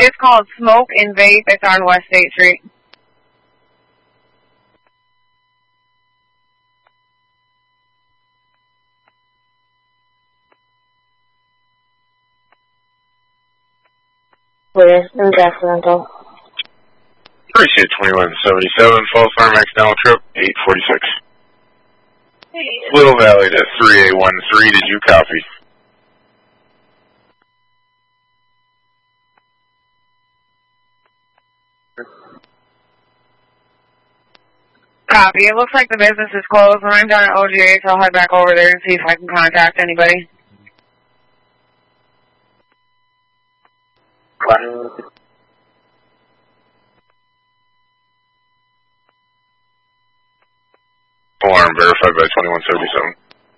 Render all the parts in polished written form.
It's called Smoke and Vape. It's on West State Street. Clear. In Jacksonville. Appreciate 2177, Falls Farm Max down trip, 846. Little Valley to 3813, did you copy? Copy. It looks like the business is closed. When I'm done at OGH, I'll head back over there and see if I can contact anybody. Alarm verified by 2177.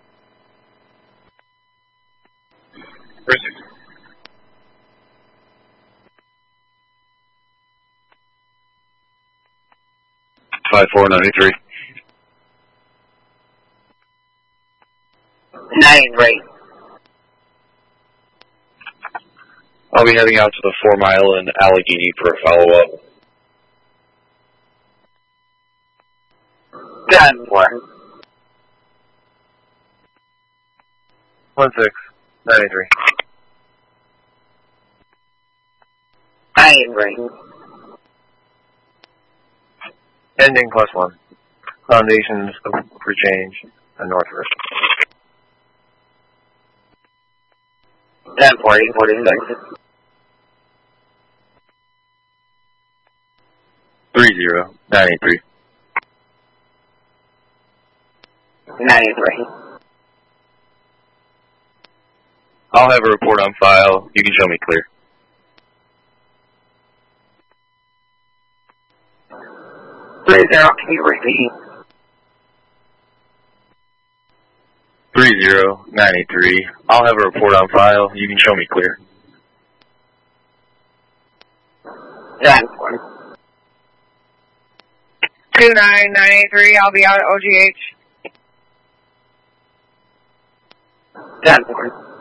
Proceed. Five 493. 93. I'll be heading out to the 4 Mile in Allegheny for a follow-up. 10-4. 1693. 93. Ending +1. Foundations for change and Northford. 10-40, 46. 3093. 93. I'll have a report on file. You can show me clear. 30, can you repeat? 3093. I'll have a report on file. You can show me clear. 10-4. 29983. I'll be out at OGH. 10-4.